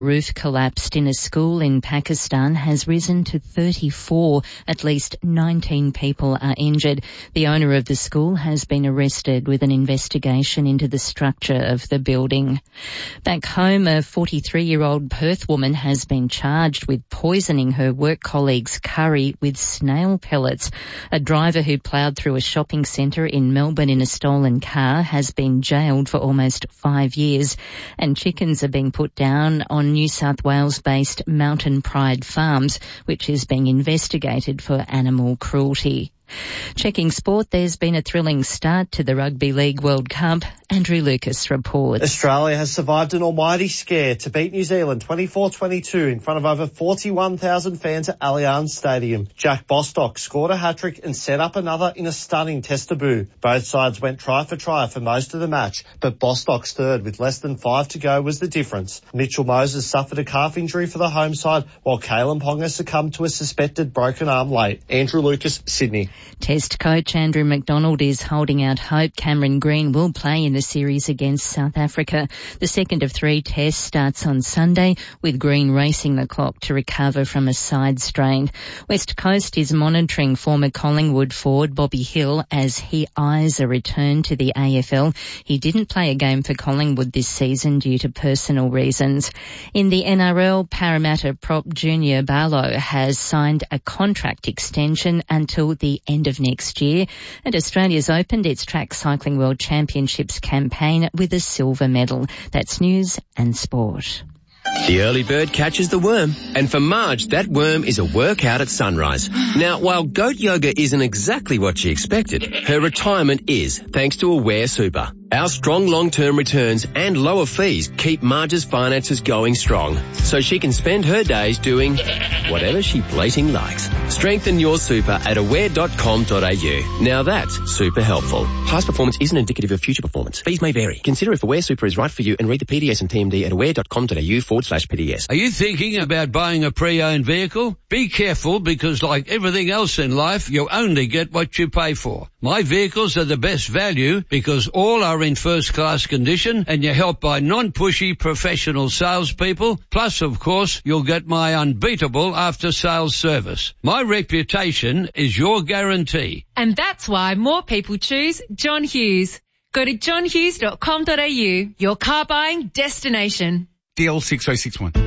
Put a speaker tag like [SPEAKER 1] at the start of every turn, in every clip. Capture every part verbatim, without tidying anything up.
[SPEAKER 1] Roof collapsed in a school in Pakistan has risen to thirty-four. At least nineteen people are injured. The owner of the school has been arrested with an investigation into the structure of the building. Back home, a forty-three-year-old Perth woman has been charged with poisoning her work colleague's curry with snail pellets. A driver who ploughed through a shopping centre in Melbourne in a stolen car has been jailed for almost five years. And chickens are being put down on New South Wales-based Mountain Pride Farms, which is being investigated for animal cruelty. Checking sport, there's been a thrilling start to the Rugby League World Cup. Andrew Lucas reports.
[SPEAKER 2] Australia has survived an almighty scare to beat New Zealand twenty-four twenty-two in front of over forty-one thousand fans at Allianz Stadium. Jack Bostock scored a hat-trick and set up another in a stunning test debut. Both sides went try for try for most of the match, but Bostock's third with less than five to go was the difference. Mitchell Moses suffered a calf injury for the home side, while Kalen Ponga succumbed to a suspected broken arm late. Andrew Lucas, Sydney.
[SPEAKER 1] Test coach Andrew McDonald is holding out hope Cameron Green will play in the series against South Africa. The second of three tests starts on Sunday, with Green racing the clock to recover from a side strain. West Coast is monitoring former Collingwood forward Bobby Hill as he eyes a return to the A F L. He didn't play a game for Collingwood this season due to personal reasons. In the N R L, Parramatta prop Junior Barlow has signed a contract extension until the end of next year, and Australia's opened its Track Cycling World Championships campaign with a silver medal. That's news and sport.
[SPEAKER 3] The early bird catches the worm, and for Marge, that worm is a workout at sunrise. Now, while goat yoga isn't exactly what she expected, her retirement is, thanks to Aware Super. Our strong long-term returns and lower fees keep Marge's finances going strong, so she can spend her days doing whatever she blating likes. Strengthen your super at aware dot com dot a u. Now that's super helpful. Past performance isn't indicative of future performance. Fees may vary. Consider if Aware Super is right for you and read the P D S and T M D at aware dot com dot a u forward slash P D S.
[SPEAKER 4] Are you thinking about buying a pre-owned vehicle? Be careful, because like everything else in life, you only get what you pay for. My vehicles are the best value because all are in first-class condition, and you're helped by non-pushy professional salespeople. Plus, of course, you'll get my unbeatable after-sales service. My reputation is your guarantee.
[SPEAKER 5] And that's why more people choose John Hughes. Go to john hughes dot com dot a u, your car buying destination.
[SPEAKER 6] D L six oh six one.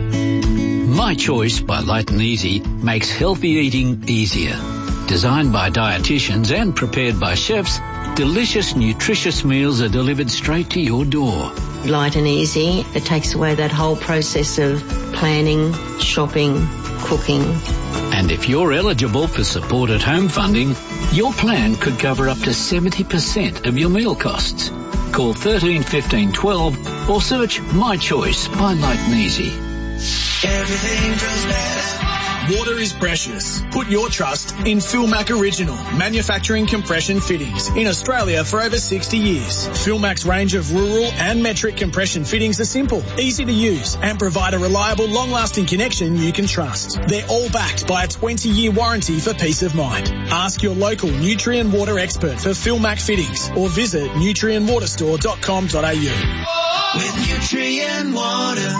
[SPEAKER 7] My Choice by Light and Easy makes healthy eating easier. Designed by dietitians and prepared by chefs, delicious, nutritious meals are delivered straight to your door.
[SPEAKER 8] Light and easy. It takes away that whole process of planning, shopping, cooking.
[SPEAKER 7] And if you're eligible for support at home funding, your plan could cover up to seventy percent of your meal costs. Call thirteen fifteen twelve or search My Choice by Light and Easy.
[SPEAKER 9] Everything feels better. Water is precious. Put your trust in Philmac Original, manufacturing compression fittings in Australia for over sixty years. Philmac's range of rural and metric compression fittings are simple, easy to use, and provide a reliable, long-lasting connection you can trust. They're all backed by a twenty-year warranty for peace of mind. Ask your local Nutrien Water expert for Philmac fittings or visit nutrien water store dot com dot a u.
[SPEAKER 10] With Nutrien Water.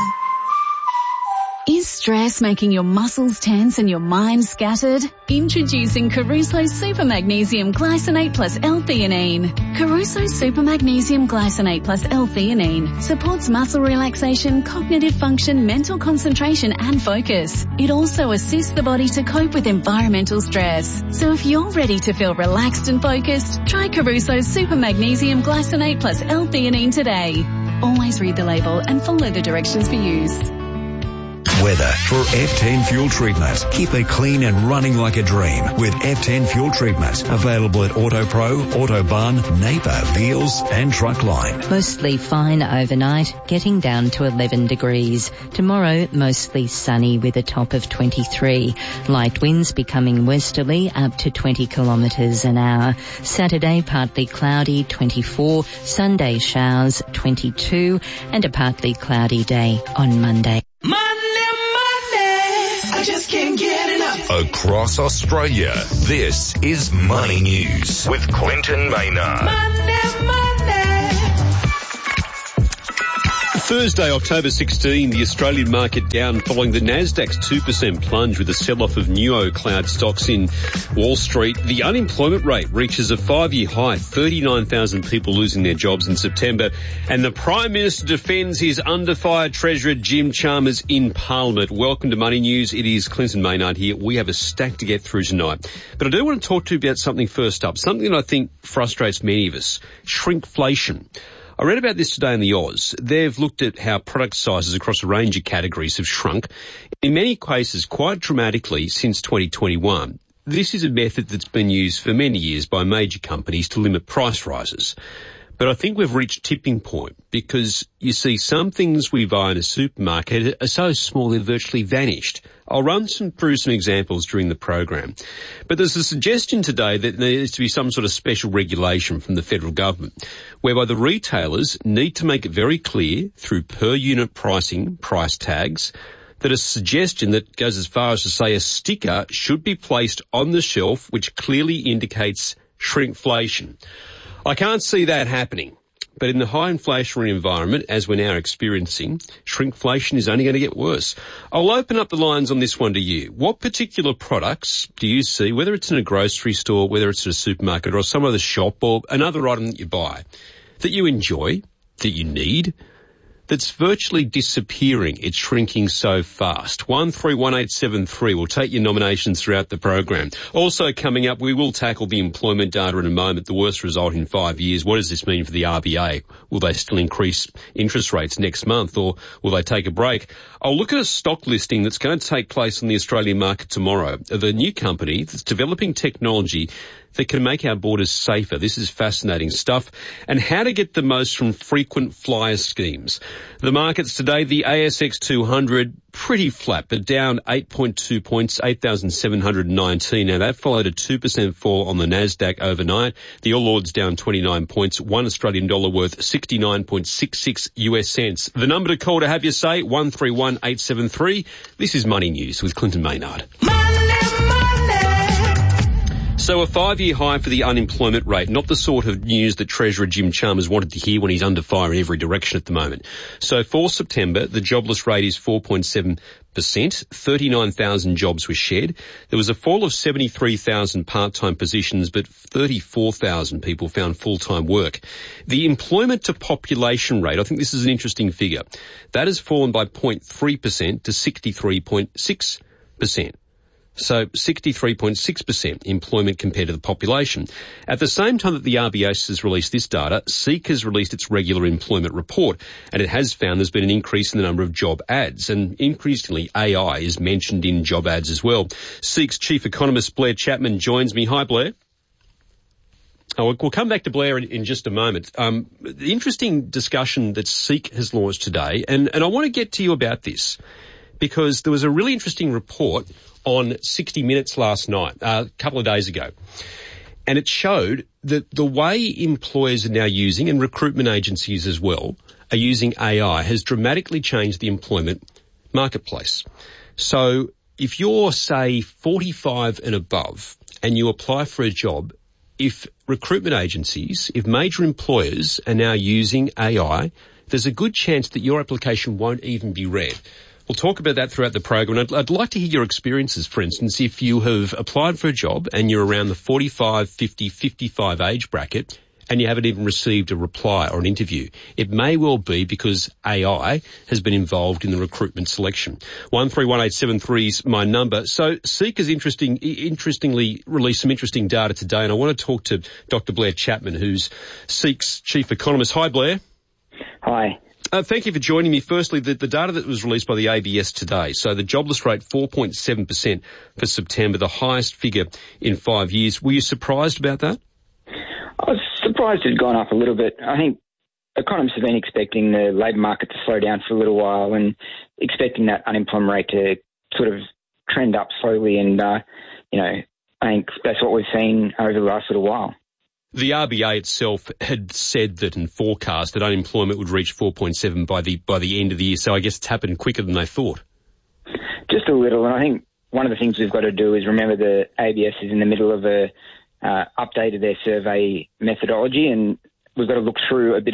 [SPEAKER 11] Is stress making your muscles tense and your mind scattered? Introducing Caruso Super Magnesium Glycinate plus L-theanine. Caruso Super Magnesium Glycinate plus L-theanine supports muscle relaxation, cognitive function, mental concentration and focus. It also assists the body to cope with environmental stress. So if you're ready to feel relaxed and focused, try Caruso Super Magnesium Glycinate plus L-theanine today. Always read the label and follow the directions for use.
[SPEAKER 12] Weather for F ten Fuel Treatment. Keep it clean and running like a dream with F ten Fuel Treatment. Available at AutoPro, Autobarn, Neighbour, Veals and Truckline.
[SPEAKER 1] Mostly fine overnight, getting down to eleven degrees. Tomorrow, mostly sunny with a top of twenty-three. Light winds becoming westerly up to twenty kilometres an hour. Saturday, partly cloudy, twenty-four. Sunday, showers, twenty-two. And a partly cloudy day on Monday.
[SPEAKER 10] I just can't get enough.
[SPEAKER 13] Across Australia, this is Money News with Quentin Maynard.
[SPEAKER 10] Monday, Monday.
[SPEAKER 6] Thursday, October sixteenth, the Australian market down following the Nasdaq's two percent plunge with a sell-off of Neo cloud stocks in Wall Street. The unemployment rate reaches a five-year high, thirty-nine thousand people losing their jobs in September. And the Prime Minister defends his under-fire Treasurer Jim Chalmers in Parliament. Welcome to Money News. It is Clinton Maynard here. We have a stack to get through tonight. But I do want to talk to you about something first up, something that I think frustrates many of us, shrinkflation. I read about this today in the Oz. They've looked at how product sizes across a range of categories have shrunk, in many cases quite dramatically since twenty twenty-one. This is a method that's been used for many years by major companies to limit price rises. But I think we've reached tipping point because, you see, some things we buy in a supermarket are so small they've virtually vanished. I'll run some, through some examples during the program. But there's a suggestion today that there needs to be some sort of special regulation from the federal government, whereby the retailers need to make it very clear through per unit pricing, price tags, that a suggestion that goes as far as to say a sticker should be placed on the shelf which clearly indicates shrinkflation. I can't see that happening. But in the high inflationary environment, as we're now experiencing, shrinkflation is only going to get worse. I'll open up the lines on this one to you. What particular products do you see, whether it's in a grocery store, whether it's at a supermarket or some other shop or another item that you buy, that you enjoy, that you need, that's virtually disappearing? It's shrinking so fast. one three one eight seven three. We'll take your nominations throughout the program. Also coming up, we will tackle the employment data in a moment, the worst result in five years. What does this mean for the R B A? Will they still increase interest rates next month or will they take a break? I'll look at a stock listing that's going to take place on the Australian market tomorrow of a new company that's developing technology that can make our borders safer. This is fascinating stuff. And how to get the most from frequent flyer schemes. The markets today, the A S X two hundred, pretty flat, but down eight point two points, eight thousand seven hundred nineteen. Now, that followed a two percent fall on the Nasdaq overnight. The All Ords down twenty-nine points, one Australian dollar worth sixty-nine point six six U S cents. The number to call to have your say, one three one eight seven three. This is Money News with Clinton Maynard. So a five-year high for the unemployment rate, not the sort of news that Treasurer Jim Chalmers wanted to hear when he's under fire in every direction at the moment. So for September, the jobless rate is four point seven percent, thirty-nine thousand jobs were shed. There was a fall of seventy-three thousand part-time positions, but thirty-four thousand people found full-time work. The employment to population rate, I think this is an interesting figure, that has fallen by zero point three percent to sixty-three point six percent. So sixty-three point six percent employment compared to the population. At the same time that the R B A S has released this data, SEEK has released its regular employment report, and it has found there's been an increase in the number of job ads, and increasingly A I is mentioned in job ads as well. SEEK's chief economist Blair Chapman joins me. Hi, Blair. Oh, we'll come back to Blair in, in just a moment. Um, the interesting discussion that SEEK has launched today, and, and I want to get to you about this, because there was a really interesting report on sixty minutes last night, uh, a couple of days ago. And it showed that the way employers are now using, and recruitment agencies as well, are using A I has dramatically changed the employment marketplace. So if you're, say, forty-five and above and you apply for a job, if recruitment agencies, if major employers are now using A I, there's a good chance that your application won't even be read. We'll talk about that throughout the program. I'd, I'd like to hear your experiences. For instance, if you have applied for a job and you're around the forty-five, fifty, fifty-five age bracket and you haven't even received a reply or an interview, it may well be because A I has been involved in the recruitment selection. one three one eight seven three is my number. So SEEK has interesting, interestingly released some interesting data today, and I want to talk to Doctor Blair Chapman, who's SEEK's chief economist. Hi, Blair.
[SPEAKER 14] Hi.
[SPEAKER 6] Uh, thank you for joining me. Firstly, the, the data that was released by the A B S today. So the jobless rate, four point seven percent for September, the highest figure in five years. Were you surprised about that?
[SPEAKER 14] I was surprised it had gone up a little bit. I think economists have been expecting the labour market to slow down for a little while and expecting that unemployment rate to sort of trend up slowly. And, uh, you know, I think that's what we've seen over the last little while.
[SPEAKER 6] The R B A itself had said that and forecast that unemployment would reach four point seven by the by the end of the year. So I guess it's happened quicker than they thought.
[SPEAKER 14] Just a little. And I think one of the things we've got to do is remember the A B S is in the middle of a uh, update of their survey methodology, and we've got to look through a bit of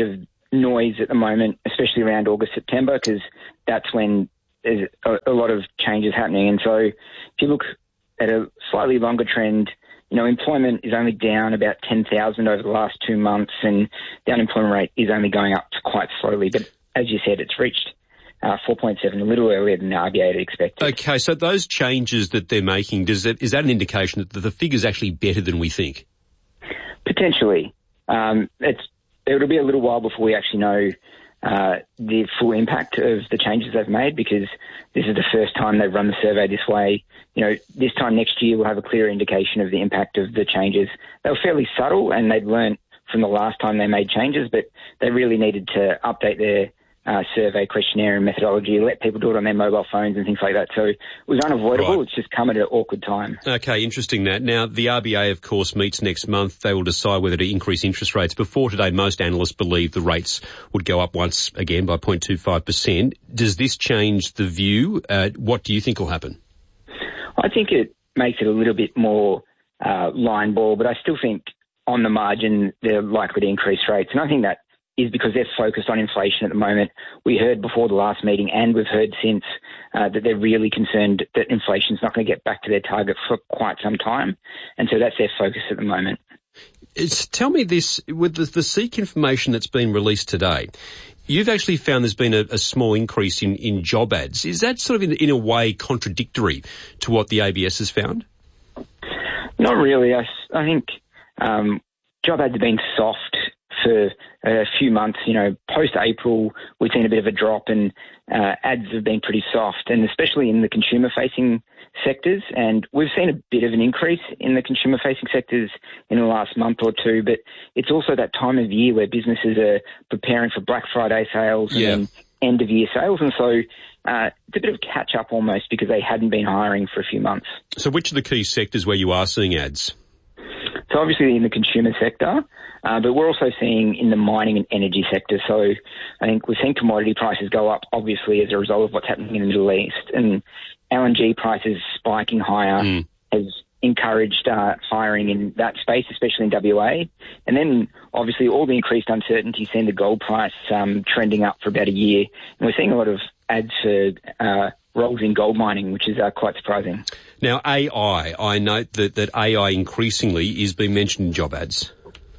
[SPEAKER 14] noise at the moment, especially around August, September, because that's when there's a, a lot of changes happening. And so if you look at a slightly longer trend, you know, employment is only down about ten thousand over the last two months, and the unemployment rate is only going up quite slowly. But as you said, it's reached uh, four point seven a little earlier than the R B A had expected.
[SPEAKER 6] Okay, so those changes that they're making, does that, is that an indication that the figure's actually better than we think?
[SPEAKER 14] Potentially. Um, it's, it'll be a little while before we actually know uh, the full impact of the changes they've made, because this is the first time they've run the survey this way. You know, this time next year we'll have a clearer indication of the impact of the changes. They were fairly subtle, and they'd learned from the last time they made changes, but they really needed to update their uh, survey questionnaire and methodology, let people do it on their mobile phones and things like that. So it was unavoidable. Right. It's just come at an awkward time.
[SPEAKER 6] Okay, interesting that. Now, the R B A, of course, meets next month. They will decide whether to increase interest rates. Before today, most analysts believed the rates would go up once again by zero point two five percent. Does this change the view? Uh, what do you think will happen?
[SPEAKER 14] I think it makes it a little bit more uh, line ball, but I still think on the margin they're likely to increase rates. And I think that is because they're focused on inflation at the moment. We heard before the last meeting, and we've heard since, uh, that they're really concerned that inflation's not going to get back to their target for quite some time. And so that's their focus at the moment.
[SPEAKER 6] It's, tell me this, with the, the SEEK information that's been released today, you've actually found there's been a, a small increase in, in job ads. Is that sort of in, in a way contradictory to what the A B S has found?
[SPEAKER 14] Not really. I, I think um, job ads have been soft for a few months. You know, post-April, we've seen a bit of a drop, and uh, ads have been pretty soft, and especially in the consumer-facing sectors. And we've seen a bit of an increase in the consumer-facing sectors in the last month or two, but it's also that time of year where businesses are preparing for Black Friday sales
[SPEAKER 6] yeah.
[SPEAKER 14] and end-of-year sales, and so uh, it's a bit of catch-up almost because they hadn't been hiring for a few months.
[SPEAKER 6] So which are the key sectors where you are seeing ads?
[SPEAKER 14] So obviously in the consumer sector, uh, but we're also seeing in the mining and energy sector. So I think we've seen commodity prices go up, obviously, as a result of what's happening in the Middle East. And L N G prices spiking higher mm. has encouraged uh, hiring in that space, especially in W A. And then, obviously, all the increased uncertainty seen the gold price um, trending up for about a year. And we're seeing a lot of ads for uh, roles in gold mining, which is uh, quite surprising.
[SPEAKER 6] Now, A I, I note that, that A I increasingly is being mentioned in job ads.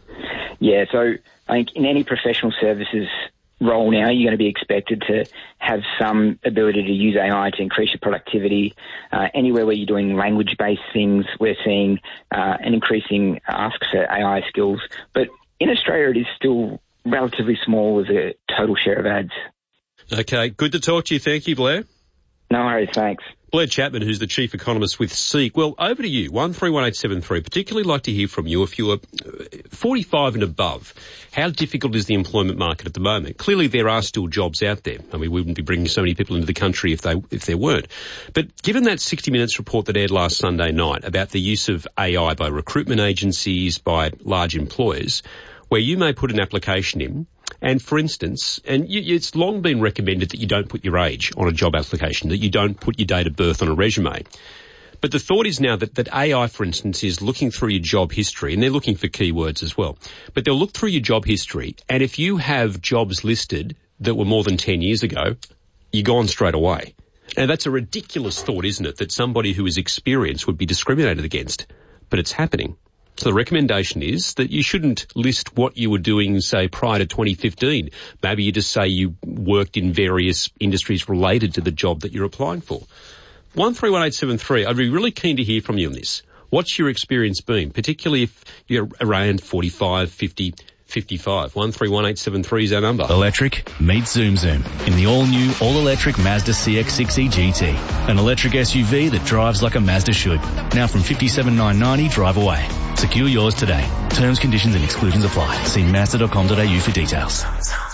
[SPEAKER 14] Yeah, so I think in any professional services role now, you're going to be expected to have some ability to use A I to increase your productivity. Uh, anywhere where you're doing language-based things, we're seeing uh, an increasing ask for A I skills. But in Australia, it is still relatively small as a total share of ads.
[SPEAKER 6] Okay, good to talk to you. Thank you, Blair.
[SPEAKER 14] No worries, thanks.
[SPEAKER 6] Blair Chapman, who's the chief economist with SEEK. Well, over to you, one three one eight seven three. Particularly like to hear from you if you're forty-five and above. How difficult is the employment market at the moment? Clearly there are still jobs out there. I mean, we wouldn't be bringing so many people into the country if they if there weren't. But given that sixty minutes report that aired last Sunday night about the use of A I by recruitment agencies, by large employers, where you may put an application in, and for instance, and you, it's long been recommended that you don't put your age on a job application, that you don't put your date of birth on a resume. But the thought is now that, that A I, for instance, is looking through your job history, and they're looking for keywords as well. But they'll look through your job history, and if you have jobs listed that were more than ten years ago, you're gone straight away. Now, that's a ridiculous thought, isn't it, that somebody who is experienced would be discriminated against? But it's happening. So the recommendation is that you shouldn't list what you were doing, say, prior to twenty fifteen. Maybe you just say you worked in various industries related to the job that you're applying for. one three one eight seven three, I'd be really keen to hear from you on this. What's your experience been, particularly if you're around forty-five, fifty, fifty-five? one three one eight seven three is our number.
[SPEAKER 15] Electric meets Zoom Zoom in the all-new, all-electric Mazda C X six E G T. An electric S U V that drives like a Mazda should. Now from fifty-seven thousand nine hundred ninety drive away. Secure yours today. Terms, conditions and exclusions apply. See mazda dot com dot a u for details.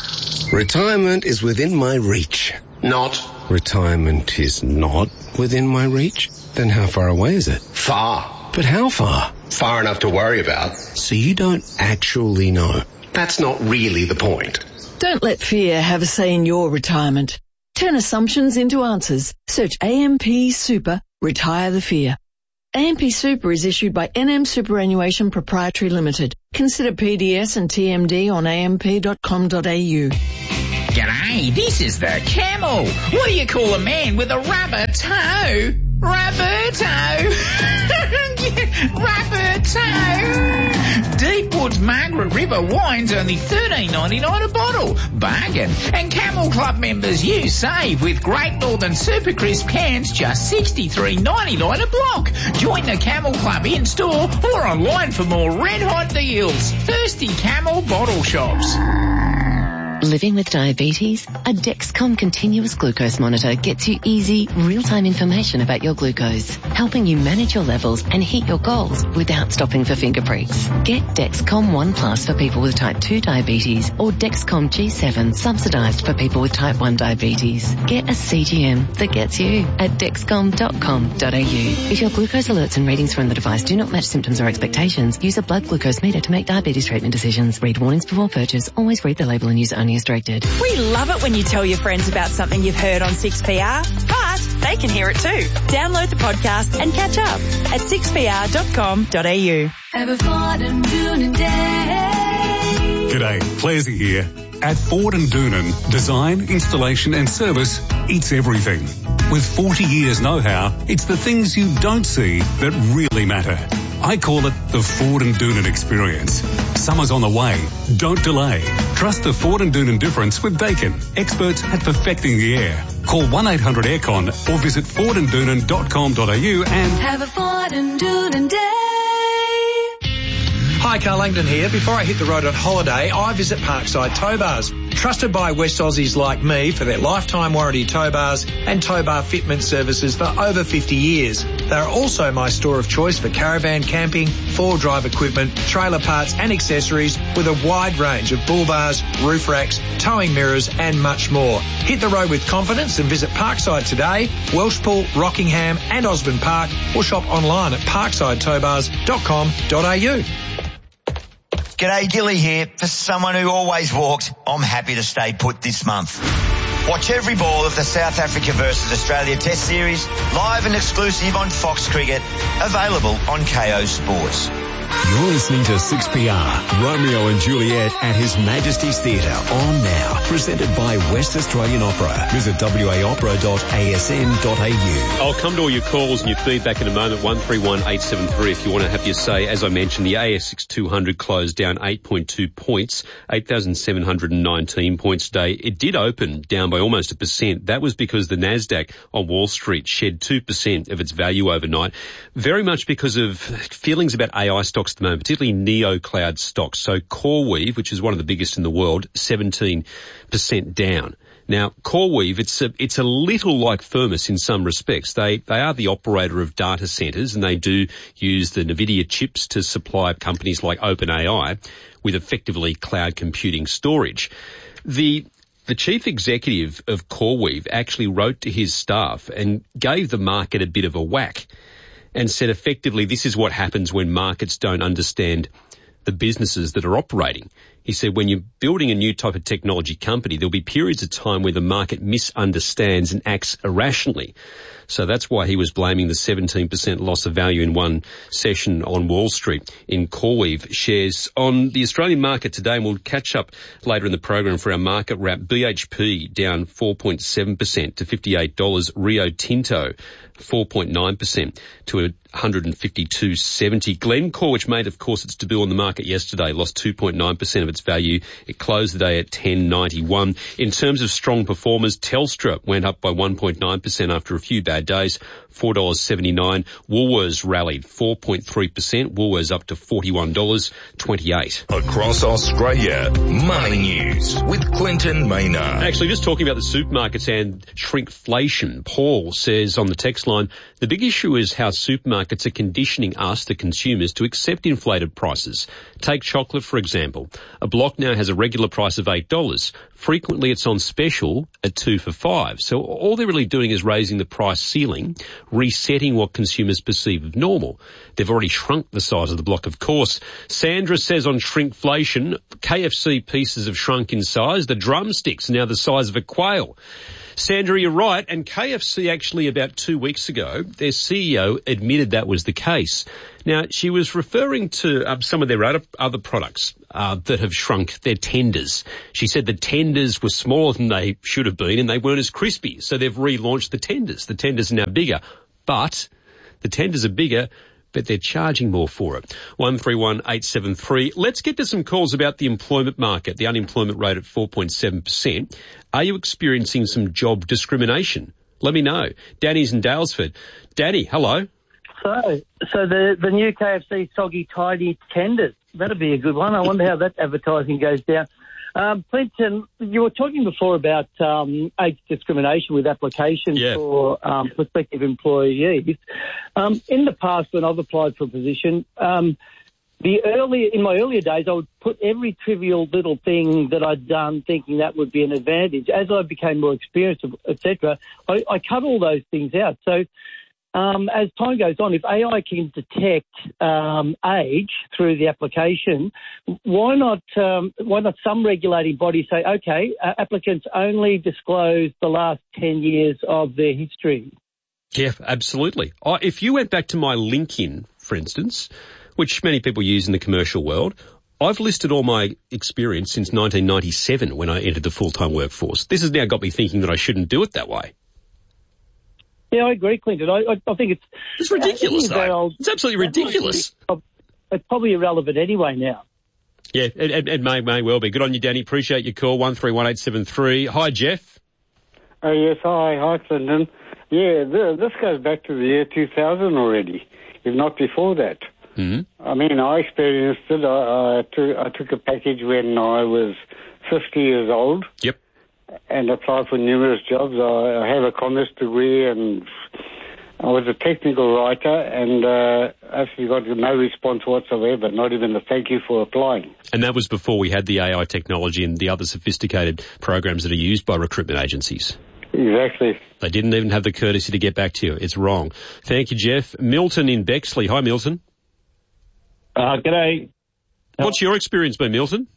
[SPEAKER 16] Retirement is within my reach. Not. Retirement is not within my reach? Then how far away is it?
[SPEAKER 17] Far.
[SPEAKER 16] But how far?
[SPEAKER 17] Far enough to worry about.
[SPEAKER 16] So you don't actually know?
[SPEAKER 17] That's not really the point.
[SPEAKER 18] Don't let fear have a say in your retirement. Turn assumptions into answers. Search A M P Super, Retire the Fear. A M P Super is issued by N M Superannuation Proprietary Limited. Consider P D S and T M D on a m p dot com dot a u.
[SPEAKER 19] G'day, this is the Camel. What do you call a man with a rubber toe? Roberto. Roberto. Deepwood's Margaret River wine's only thirteen ninety-nine a bottle. Bargain. And Camel Club members, you save with Great Northern Super Crisp cans just sixty-three ninety-nine a block. Join the Camel Club in store or online for more red hot deals. Thirsty Camel bottle shops.
[SPEAKER 20] Living with diabetes? A Dexcom continuous glucose monitor gets you easy, real-time information about your glucose, helping you manage your levels and hit your goals without stopping for finger pricks. Get Dexcom One Plus for people with type two diabetes or Dexcom G seven subsidised for people with type one diabetes. Get a C G M that gets you at dexcom dot com dot a u. If your glucose alerts and readings from the device do not match symptoms or expectations, use a blood glucose meter to make diabetes treatment decisions. Read warnings before purchase. Always read the label and use only as directed.
[SPEAKER 21] We love it when you tell your friends about something you've heard on six P R, but they can hear it too. Download the podcast and catch up at six p r dot com dot a u.
[SPEAKER 10] Have a Ford and Doonan day.
[SPEAKER 22] G'day, Clazy here. At Ford and Doonan, design, installation and service, it's everything. With forty years know-how, it's the things you don't see that really matter. I call it the Ford and Doonan experience. Summer's on the way. Don't delay. Trust the Ford and Doonan difference with Daikin, experts at perfecting the air. Call one eight hundred aircon or visit ford and doonan dot com dot a u and
[SPEAKER 10] have a Ford and Doonan day.
[SPEAKER 23] Hi, Carl Langdon here. Before I hit the road on holiday, I visit Parkside Tow Bars. Trusted by West Aussies like me for their lifetime warranty tow bars and tow bar fitment services for over fifty years. They are also my store of choice for caravan camping, four-drive equipment, trailer parts and accessories with a wide range of bull bars, roof racks, towing mirrors and much more. Hit the road with confidence and visit Parkside today, Welshpool, Rockingham and Osborne Park, or shop online at parkside tow bars dot com dot a u.
[SPEAKER 24] G'day, Gilly here. For someone who always walked, I'm happy to stay put this month. Watch every ball of the South Africa versus Australia Test Series, live and exclusive on Fox Cricket, available on K O Sports.
[SPEAKER 12] You're listening to six P R, Romeo and Juliet at His Majesty's Theatre, on now. Presented by West Australian Opera. Visit w a opera dot a s n dot a u.
[SPEAKER 6] I'll come to all your calls and your feedback in a moment. one three one eight seven three if you want to have your say. As I mentioned, the A S X two hundred closed down eight point two points, eight thousand seven hundred nineteen points today. It did open down by almost a percent. That was because the Nasdaq on Wall Street shed two percent of its value overnight, very much because of feelings about A I stocks at the moment, particularly neo-cloud stocks. So CoreWeave, which is one of the biggest in the world, seventeen percent down. Now, CoreWeave, it's a, it's a little like Firmus in some respects. They, they are the operator of data centers, and they do use the NVIDIA chips to supply companies like OpenAI with effectively cloud computing storage. The The chief executive of CoreWeave actually wrote to his staff and gave the market a bit of a whack and said effectively this is what happens when markets don't understand the businesses that are operating. He said when you're building a new type of technology company, there'll be periods of time where the market misunderstands and acts irrationally. So that's why he was blaming the seventeen percent loss of value in one session on Wall Street in CoreWeave shares. On the Australian market today, and we'll catch up later in the program for our market wrap, B H P down four point seven percent to fifty-eight dollars. Rio Tinto four point nine percent to one hundred fifty-two seventy. Glencore, which made, of course, its debut on the market yesterday, lost two point nine percent of its value. It closed the day at ten ninety-one. In terms of strong performers, Telstra went up by one point nine percent after a few bad days, four dollars seventy-nine. Woolworths rallied four point three percent. Woolworths up to forty-one dollars twenty-eight.
[SPEAKER 13] Across Australia, Money News with Clinton Maynard.
[SPEAKER 6] Actually, just talking about the supermarkets and shrinkflation, Paul says on the text line, the big issue is how supermarkets are conditioning us, the consumers, to accept inflated prices. Take chocolate, for example. A block now has a regular price of eight dollars. Frequently it's on special at two for five. So all they're really doing is raising the price ceiling, resetting what consumers perceive of normal. They've already shrunk the size of the block, of course. Sandra says on shrinkflation, K F C pieces have shrunk in size. The drumsticks are now the size of a quail. Sandra, you're right, and K F C actually about two weeks ago, their C E O admitted that was the case. Now, she was referring to uh, some of their other, other products uh, that have shrunk, their tenders. She said the tenders were smaller than they should have been and they weren't as crispy, so they've relaunched the tenders. The tenders are now bigger, but the tenders are bigger, but they're charging more for it. one three one eight seven three. Let's get to some calls about the employment market, the unemployment rate at four point seven percent. Are you experiencing some job discrimination? Let me know. Danny's in Dalesford. Danny, hello.
[SPEAKER 2] So, so the, the new K F C soggy tidy tenders, that'd be a good one. I wonder how that advertising goes down. Um, Clinton, you were talking before about um, age discrimination with applications yeah. for um, prospective employees. Um, in the past, when I've applied for a position, um, the earlier in my earlier days, I would put every trivial little thing that I'd done, thinking that would be an advantage. As I became more experienced, et cetera, I, I cut all those things out. So. Um, as time goes on, if A I can detect um, age through the application, why not um, why not some regulating body say, okay, uh, applicants only disclose the last ten years of their history?
[SPEAKER 6] Yeah, absolutely. I, if you went back to my LinkedIn, for instance, which many people use in the commercial world, I've listed all my experience since nineteen ninety-seven when I entered the full-time workforce. This has now got me thinking that I shouldn't do it that way.
[SPEAKER 2] Yeah, I agree, Clinton. I, I, I think it's...
[SPEAKER 6] It's ridiculous, though. Old, it's absolutely ridiculous.
[SPEAKER 2] It's probably irrelevant anyway now.
[SPEAKER 6] Yeah, it, it, it may, may well be. Good on you, Danny. Appreciate your call, one three one eight seven three. Hi, Jeff.
[SPEAKER 3] Oh, yes. Hi. Hi, Clinton. Yeah, th- this goes back to the year two thousand already, if not before that.
[SPEAKER 6] Mm-hmm.
[SPEAKER 3] I mean, I experienced it. I, I, took, I took a package when I was fifty years old.
[SPEAKER 6] Yep.
[SPEAKER 3] And applied for numerous jobs. I, I have a commerce degree and I was a technical writer and uh, actually got no response whatsoever, not even a thank you for applying.
[SPEAKER 6] And that was before we had the A I technology and the other sophisticated programs that are used by recruitment agencies.
[SPEAKER 3] Exactly.
[SPEAKER 6] They didn't even have the courtesy to get back to you. It's wrong. Thank you, Jeff. Milton in Bexley. Hi, Milton.
[SPEAKER 4] Uh, g'day.
[SPEAKER 6] What's your experience been, Milton?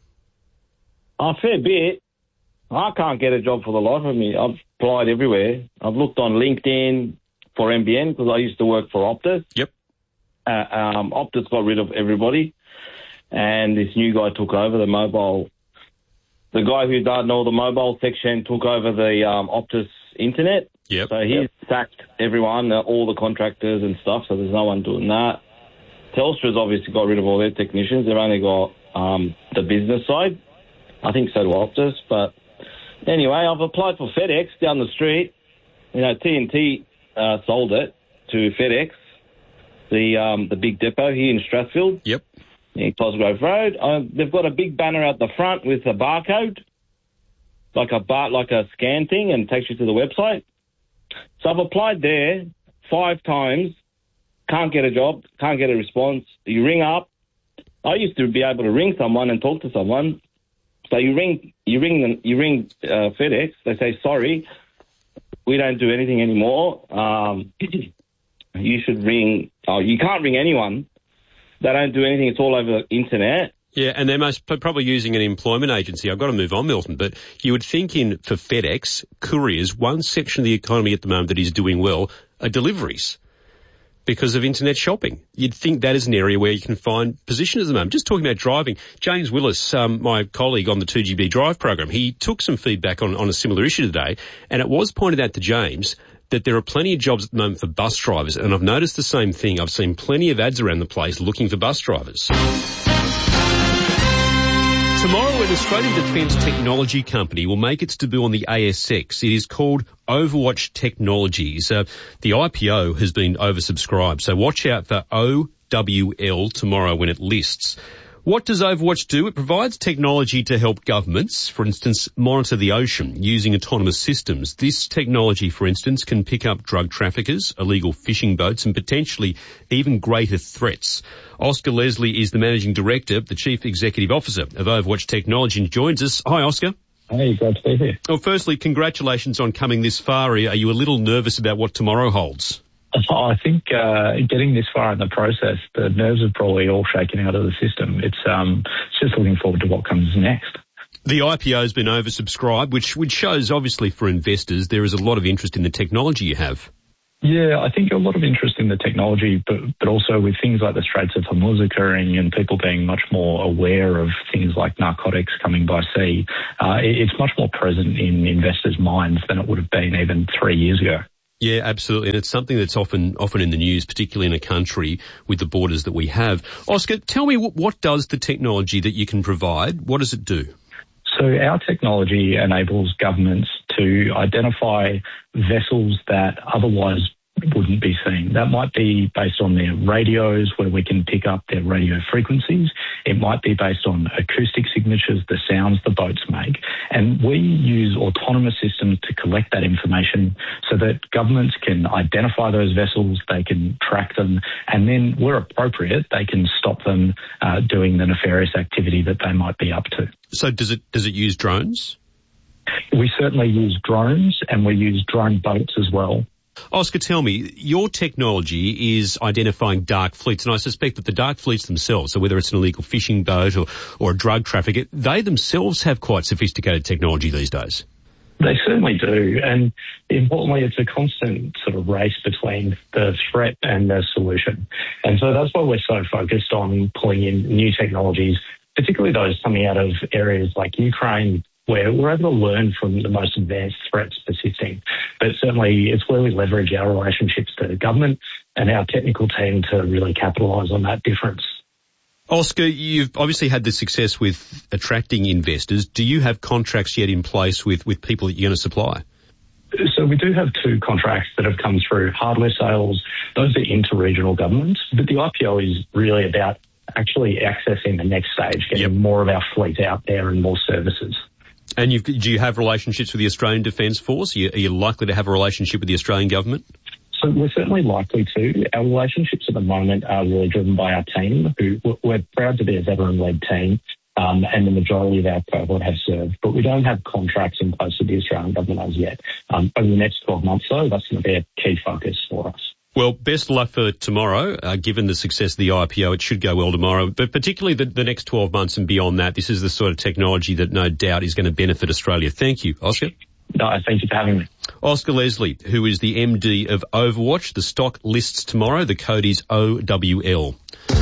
[SPEAKER 4] A fair bit. I can't get a job for the life of me. I've applied everywhere. I've looked on LinkedIn for M B N because I used to work for Optus.
[SPEAKER 6] Yep.
[SPEAKER 4] Uh, um, Optus got rid of everybody, and this new guy took over the mobile. The guy who done all the mobile section took over the um, Optus internet.
[SPEAKER 6] Yep.
[SPEAKER 4] So he's yep. sacked everyone, uh, all the contractors and stuff. So there's no one doing that. Telstra's obviously got rid of all their technicians. They've only got um, the business side. I think so do Optus, but. Anyway, I've applied for FedEx down the street. You know, T N T uh, sold it to FedEx, the um, the big depot here in Strathfield.
[SPEAKER 6] Yep.
[SPEAKER 4] In Cosgrove Road. Uh, they've got a big banner out the front with a barcode, like a bar, like a scan thing, and takes you to the website. So I've applied there five times, can't get a job, can't get a response. You ring up. I used to be able to ring someone and talk to someone. So you ring, you ring them, you ring uh, FedEx. They say, "Sorry, we don't do anything anymore. Um, you should ring. Oh, you can't ring anyone. They don't do anything. It's all over the internet."
[SPEAKER 6] Yeah, and they're most probably using an employment agency. I've got to move on, Milton, but you would think in for FedEx, couriers, one section of the economy at the moment that is doing well are deliveries because of internet shopping. You'd think that is an area where you can find positions at the moment. Just talking about driving, James Willis, um, my colleague on the two G B Drive program, he took some feedback on, on a similar issue today, and it was pointed out to James that there are plenty of jobs at the moment for bus drivers, and I've noticed the same thing. I've seen plenty of ads around the place looking for bus drivers. Tomorrow, an Australian defence technology company will make its debut on the A S X. It is called Overwatch Technologies. Uh, the I P O has been oversubscribed, so watch out for O W L tomorrow when it lists. What does Overwatch do? It provides technology to help governments, for instance, monitor the ocean using autonomous systems. This technology, for instance, can pick up drug traffickers, illegal fishing boats, and potentially even greater threats. Oscar Leslie is the Managing Director, the Chief Executive Officer of Overwatch Technology, and joins us. Hi, Oscar.
[SPEAKER 5] Hey, great to be here.
[SPEAKER 6] Well, firstly, congratulations on coming this far. Are you a little nervous about what tomorrow holds?
[SPEAKER 5] I think uh, getting this far in the process, the nerves are probably all shaken out of the system. It's um, it's just looking forward to what comes next.
[SPEAKER 6] The I P O has been oversubscribed, which, which shows, obviously, for investors, there is a lot of interest in the technology you have.
[SPEAKER 5] Yeah, I think a lot of interest in the technology, but, but also with things like the Straits of Hormuz occurring and people being much more aware of things like narcotics coming by sea, uh, it, it's much more present in investors' minds than it would have been even three years ago.
[SPEAKER 6] Yeah, absolutely. And it's something that's often often in the news, particularly in a country with the borders that we have. Oscar, tell me, what, what does the technology that you can provide, what does it do?
[SPEAKER 5] So our technology enables governments to identify vessels that otherwise wouldn't be seen. That might be based on their radios, where we can pick up their radio frequencies. It might be based on acoustic signatures, the sounds the boats make. And we use autonomous systems to collect that information so that governments can identify those vessels, they can track them, and then, where appropriate, they can stop them uh, doing the nefarious activity that they might be up to.
[SPEAKER 6] So does it does it use drones?
[SPEAKER 5] We certainly use drones, and we use drone boats as well.
[SPEAKER 6] Oscar, tell me, your technology is identifying dark fleets, and I suspect that the dark fleets themselves, so whether it's an illegal fishing boat or, or a drug trafficker, they themselves have quite sophisticated technology these days.
[SPEAKER 5] They certainly do, and importantly, it's a constant sort of race between the threat and the solution. And so that's why we're so focused on pulling in new technologies, particularly those coming out of areas like Ukraine, where we're able to learn from the most advanced threats persisting. But certainly it's where we leverage our relationships to the government and our technical team to really capitalise on that difference.
[SPEAKER 6] Oscar, you've obviously had the success with attracting investors. Do you have contracts yet in place with, with people that you're going to supply?
[SPEAKER 5] So we do have two contracts that have come through hardware sales. Those are inter-regional governments, but the I P O is really about actually accessing the next stage, getting yep. more of our fleet out there and more services.
[SPEAKER 6] And you've, do you have relationships with the Australian Defence Force? Are you, are you likely to have a relationship with the Australian government?
[SPEAKER 5] So we're certainly likely to. Our relationships at the moment are really driven by our team, who we're proud to be a veteran-led team, um, and the majority of our cohort have served. But we don't have contracts in place with the Australian government as yet. Um, over the next twelve months, though, that's going to be a key focus for us.
[SPEAKER 6] Well, best of luck for tomorrow. Uh, given the success of the I P O, it should go well tomorrow. But particularly the, the next twelve months and beyond that, this is the sort of technology that no doubt is going to benefit Australia. Thank you, Oscar.
[SPEAKER 5] No, thank you for having me.
[SPEAKER 6] Oscar Leslie, who is the M D of Overwatch. The stock lists tomorrow. The code is O W L.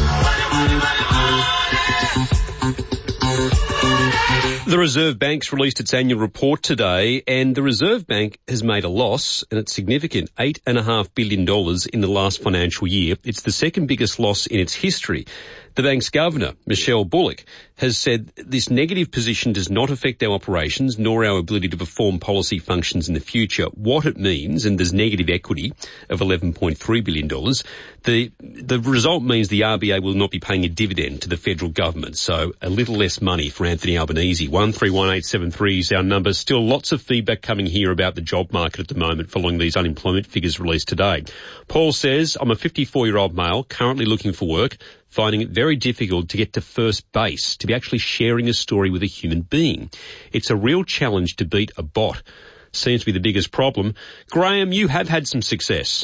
[SPEAKER 6] The Reserve Bank's released its annual report today, and the Reserve Bank has made a loss, and it's significant, eight point five billion dollars in the last financial year. It's the second biggest loss in its history. The bank's governor, Michelle Bullock, has said this negative position does not affect our operations nor our ability to perform policy functions in the future. What it means, and there's negative equity of eleven point three billion dollars, the, the result means the R B A will not be paying a dividend to the federal government, so a little less money for Anthony Albanese. one three one eight seven three is our number. Still lots of feedback coming here about the job market at the moment following these unemployment figures released today. Paul says, I'm a fifty-four-year-old male currently looking for work, finding it very difficult to get to first base, to be actually sharing a story with a human being. It's a real challenge to beat a bot. Seems to be the biggest problem. Graham, you have had some success.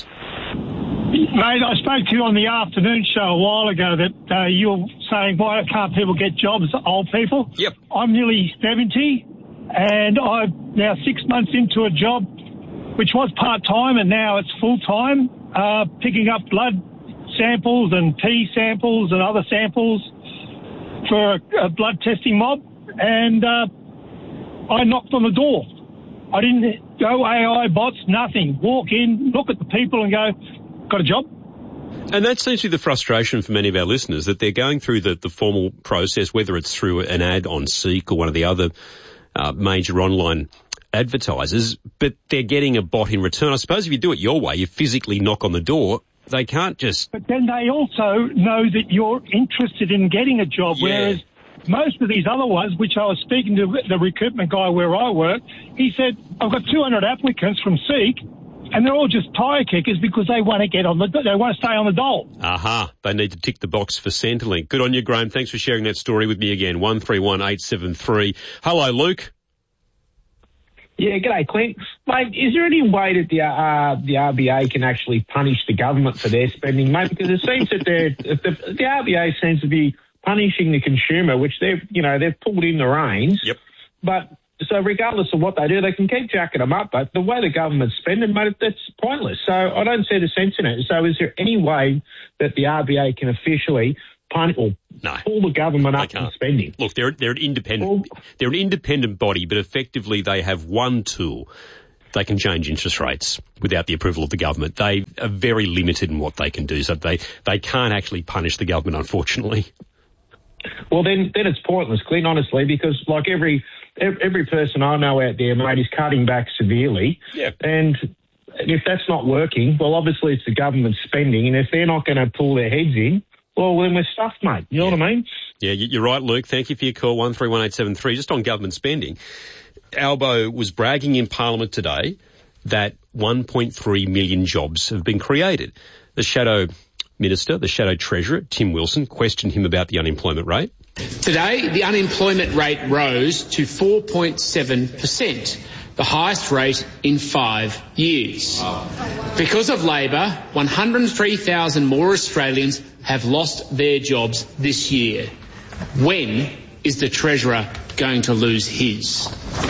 [SPEAKER 7] Mate, I spoke to you on the afternoon show a while ago that uh, you were saying, why can't people get jobs, old people?
[SPEAKER 6] Yep.
[SPEAKER 7] I'm nearly seventy, and I'm now six months into a job which was part-time, and now it's full-time, uh, picking up blood samples and pee samples and other samples for a, a blood testing mob, and uh, I knocked on the door. I didn't go A I, bots, nothing. Walk in, look at the people and go, got a job?
[SPEAKER 6] And that seems to be the frustration for many of our listeners, that they're going through the, the formal process, whether it's through an ad on Seek or one of the other uh, major online advertisers, but they're getting a bot in return. I suppose if you do it your way, you physically knock on the door, they can't just...
[SPEAKER 7] But then they also know that you're interested in getting a job,
[SPEAKER 6] yeah.
[SPEAKER 7] whereas most of these other ones, which I was speaking to the recruitment guy where I work, he said, I've got two hundred applicants from Seek, and they're all just tire kickers because they want to get on the, they want to stay on the dole.
[SPEAKER 6] Aha, they need to tick the box for Centrelink. Good on you, Graham. Thanks for sharing that story with me again. one three one eight seven three. Hello, Luke.
[SPEAKER 8] Yeah, g'day, Clint. Mate, is there any way that the uh, the R B A can actually punish the government for their spending, mate? Because it seems that they're, the, the R B A seems to be punishing the consumer, which they've, you know, they've pulled in the reins.
[SPEAKER 6] Yep.
[SPEAKER 8] but so regardless of what they do, they can keep jacking them up. But the way the government's spending, mate, that's pointless. So I don't see the sense in it. So is there any way that the R B A can officially pun- or
[SPEAKER 6] no.
[SPEAKER 8] pull the government up in spending?
[SPEAKER 6] Look, they're they're an independent well, they're an independent body, but effectively they have one tool. They can change interest rates without the approval of the government. They are very limited in what they can do, so they they can't actually punish the government, unfortunately.
[SPEAKER 8] Well, then, then it's pointless, Clint, honestly, because like every every person I know out there, mate, is cutting back severely.
[SPEAKER 6] Yeah.
[SPEAKER 8] And if that's not working, well, obviously it's the government spending, and if they're not going to pull their heads in, well, then we're stuffed, mate. You know
[SPEAKER 6] yeah.
[SPEAKER 8] what I mean?
[SPEAKER 6] Yeah, you're right, Luke. Thank you for your call, one three one eight seven three. Just on government spending, Albo was bragging in Parliament today that one point three million jobs have been created. The Shadow Minister, the Shadow Treasurer, Tim Wilson, questioned him about the unemployment rate.
[SPEAKER 1] Today, the unemployment rate rose to four point seven percent, the highest rate in five years. Because of Labor, one hundred three thousand more Australians have lost their jobs this year. When is the Treasurer going to lose his?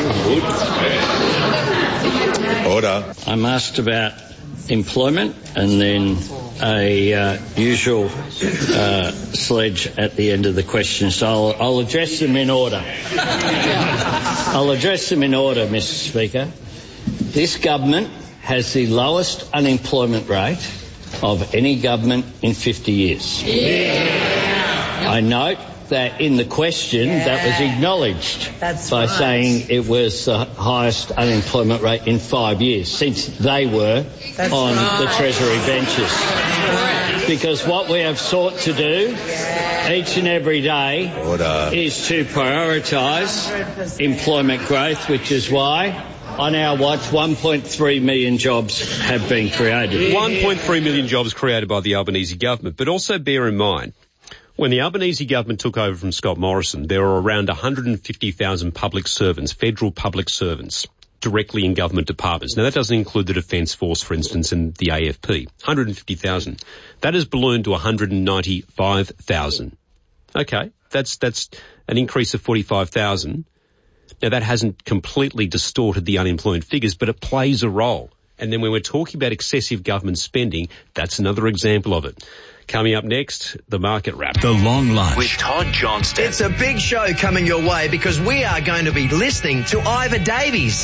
[SPEAKER 9] Order. I'm asked about employment and then a uh, usual uh, sledge at the end of the question. So I'll, I'll address them in order. I'll address them in order, Mister Speaker. This government has the lowest unemployment rate of any government in fifty years. Yeah. I note that in the question yeah. that was acknowledged That's by right. saying it was the highest unemployment rate in five years since they were That's on right. the Treasury benches. Right. Because what we have sought to do yeah. each and every day Order. is to prioritise employment growth, which is why on our watch one point three million jobs have been created.
[SPEAKER 6] one point three million jobs created by the Albanese government, but also bear in mind, when the Albanese government took over from Scott Morrison, there were around one hundred fifty thousand public servants, federal public servants, directly in government departments. Now, that doesn't include the Defence Force, for instance, and the A F P. one hundred fifty thousand. That has ballooned to one hundred ninety-five thousand. Okay, that's that's an increase of forty-five thousand. Now, that hasn't completely distorted the unemployment figures, but it plays a role. And then when we're talking about excessive government spending, that's another example of it. Coming up next, the Market Wrap.
[SPEAKER 12] The Long Lunch.
[SPEAKER 11] With Todd Johnston.
[SPEAKER 14] It's a big show coming your way because we are going to be listening to Ivor Davies.